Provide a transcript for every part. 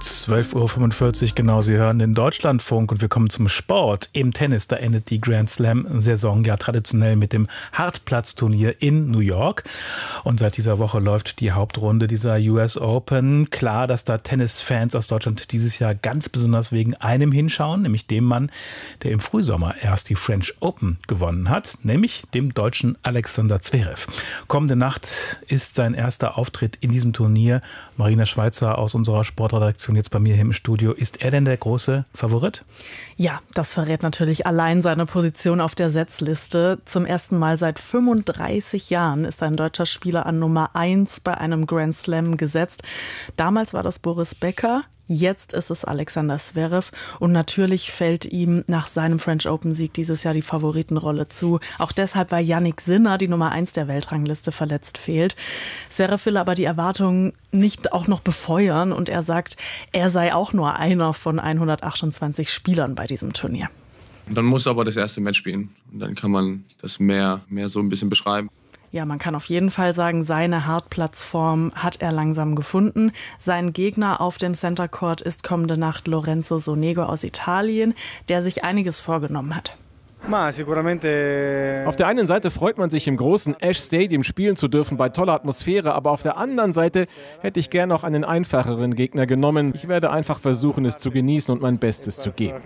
12:45 Uhr, genau, Sie hören den Deutschlandfunk und wir kommen zum Sport. Im Tennis, da endet die Grand Slam-Saison ja traditionell mit dem Hartplatzturnier in New York. Und seit dieser Woche läuft die Hauptrunde dieser US Open. Klar, dass da Tennisfans aus Deutschland dieses Jahr ganz besonders wegen einem hinschauen, nämlich dem Mann, der im Frühsommer erst die French Open gewonnen hat, nämlich dem Deutschen Alexander Zverev. Kommende Nacht ist sein erster Auftritt in diesem Turnier. Marina Schweizer aus unserer Sportredaktion jetzt bei mir hier im Studio. Ist er denn der große Favorit? Ja, das verrät natürlich allein seine Position auf der Setzliste. Zum ersten Mal seit 35 Jahren ist ein deutscher Spieler an Nummer 1 bei einem Grand Slam gesetzt. Damals war das Boris Becker. Jetzt ist es Alexander Zverev und natürlich fällt ihm nach seinem French Open-Sieg dieses Jahr die Favoritenrolle zu. Auch deshalb, weil Jannik Sinner, die Nummer 1 der Weltrangliste, verletzt fehlt. Zverev will aber die Erwartungen nicht auch noch befeuern und er sagt, er sei auch nur einer von 128 Spielern bei diesem Turnier. Dann muss er aber das erste Match spielen und dann kann man das mehr so ein bisschen beschreiben. Ja, man kann auf jeden Fall sagen, seine Hartplatzform hat er langsam gefunden. Sein Gegner auf dem Center Court ist kommende Nacht Lorenzo Sonego aus Italien, der sich einiges vorgenommen hat. Auf der einen Seite freut man sich, im großen Ash Stadium spielen zu dürfen bei toller Atmosphäre, aber auf der anderen Seite hätte ich gern noch einen einfacheren Gegner genommen. Ich werde einfach versuchen, es zu genießen und mein Bestes zu geben.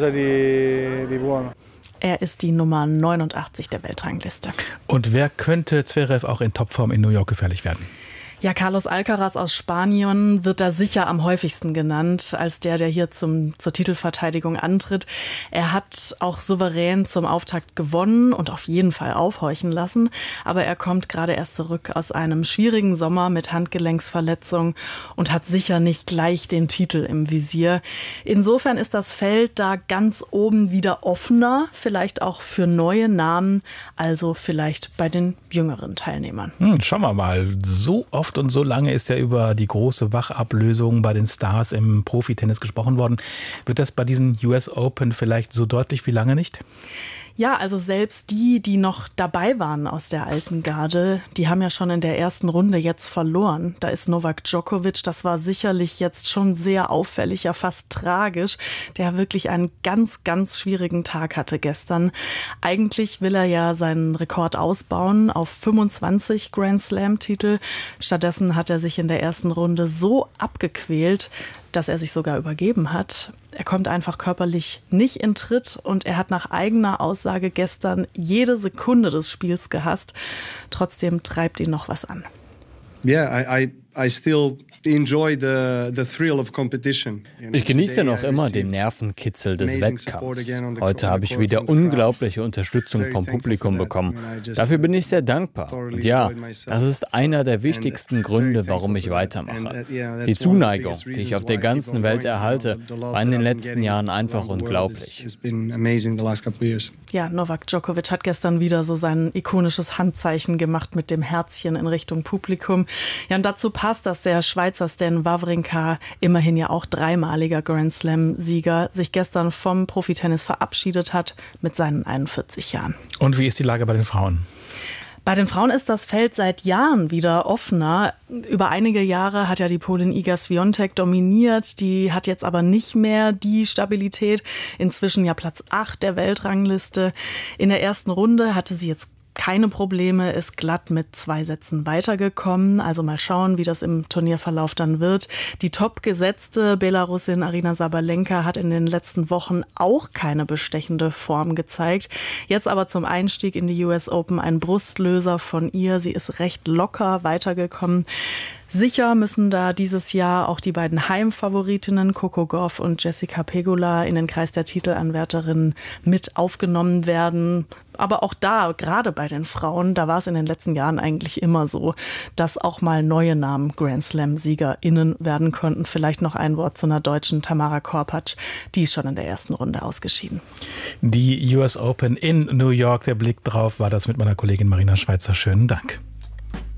Er ist die Nummer 89 der Weltrangliste. Und wer könnte Zverev auch in Topform in New York gefährlich werden? Ja, Carlos Alcaraz aus Spanien wird da sicher am häufigsten genannt, als der hier zur Titelverteidigung antritt. Er hat auch souverän zum Auftakt gewonnen und auf jeden Fall aufhorchen lassen. Aber er kommt gerade erst zurück aus einem schwierigen Sommer mit Handgelenksverletzung und hat sicher nicht gleich den Titel im Visier. Insofern ist das Feld da ganz oben wieder offener, vielleicht auch für neue Namen, also vielleicht bei den jüngeren Teilnehmern. Schauen wir mal, so oft und so lange ist ja über die große Wachablösung bei den Stars im Profitennis gesprochen worden. Wird das bei diesen US Open vielleicht so deutlich wie lange nicht? Ja, also selbst die noch dabei waren aus der alten Garde, die haben ja schon in der ersten Runde jetzt verloren. Da ist Novak Djokovic, das war sicherlich jetzt schon sehr auffällig, ja fast tragisch, der wirklich einen ganz, ganz schwierigen Tag hatte gestern. Eigentlich will er ja seinen Rekord ausbauen auf 25 Grand Slam-Titel. Stattdessen hat er sich in der ersten Runde so abgequält, dass er sich sogar übergeben hat. Er kommt einfach körperlich nicht in Tritt und er hat nach eigener Aussage gestern jede Sekunde des Spiels gehasst. Trotzdem treibt ihn noch was an. Yeah, I still enjoy the thrill of competition. Ich genieße noch immer den Nervenkitzel des Wettkampfs. Heute habe ich wieder unglaubliche Unterstützung vom Publikum bekommen. Dafür bin ich sehr dankbar. Und ja, das ist einer der wichtigsten Gründe, warum ich weitermache. Die Zuneigung, die ich auf der ganzen Welt erhalte, war in den letzten Jahren einfach unglaublich. Ja, Novak Djokovic hat gestern wieder so sein ikonisches Handzeichen gemacht mit dem Herzchen in Richtung Publikum. Ja, und dazu passt, dass der Schweizer Stan Wawrinka, immerhin ja auch dreimaliger Grand Slam-Sieger, sich gestern vom Profitennis verabschiedet hat mit seinen 41 Jahren. Und wie ist die Lage bei den Frauen? Bei den Frauen ist das Feld seit Jahren wieder offener. Über einige Jahre hat ja die Polin Iga Swiatek dominiert. Die hat jetzt aber nicht mehr die Stabilität. Inzwischen ja Platz 8 der Weltrangliste. In der ersten Runde hatte sie jetzt keine Probleme, ist glatt mit 2 Sätzen weitergekommen. Also mal schauen, wie das im Turnierverlauf dann wird. Die topgesetzte Belarusin Aryna Sabalenka hat in den letzten Wochen auch keine bestechende Form gezeigt. Jetzt aber zum Einstieg in die US Open ein Brustlöser von ihr. Sie ist recht locker weitergekommen. Sicher müssen da dieses Jahr auch die beiden Heimfavoritinnen Coco Gauff und Jessica Pegula in den Kreis der Titelanwärterinnen mit aufgenommen werden. Aber auch da, gerade bei den Frauen, da war es in den letzten Jahren eigentlich immer so, dass auch mal neue Namen Grand Slam-SiegerInnen werden konnten. Vielleicht noch ein Wort zu einer Deutschen, Tamara Korpatsch, die ist schon in der ersten Runde ausgeschieden. Die US Open in New York, der Blick drauf war das mit meiner Kollegin Marina Schweizer. Schönen Dank.